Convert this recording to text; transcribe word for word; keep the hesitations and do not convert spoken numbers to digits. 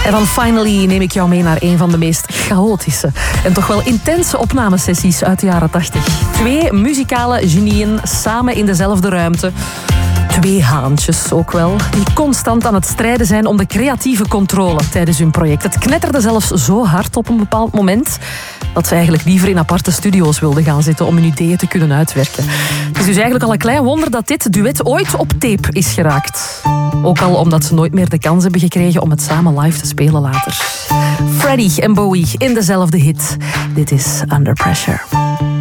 En van Finally neem ik jou mee naar een van de meest chaotische en toch wel intense opnamesessies uit de jaren tachtig. Twee muzikale genieën samen in dezelfde ruimte. Twee haantjes ook wel, die constant aan het strijden zijn om de creatieve controle tijdens hun project. Het knetterde zelfs zo hard op een bepaald moment dat ze eigenlijk liever in aparte studio's wilden gaan zitten om hun ideeën te kunnen uitwerken. Het is dus eigenlijk al een klein wonder dat dit duet ooit op tape is geraakt. Ook al omdat ze nooit meer de kans hebben gekregen om het samen live te spelen later. Freddie en Bowie in dezelfde hit. Dit is Under Pressure.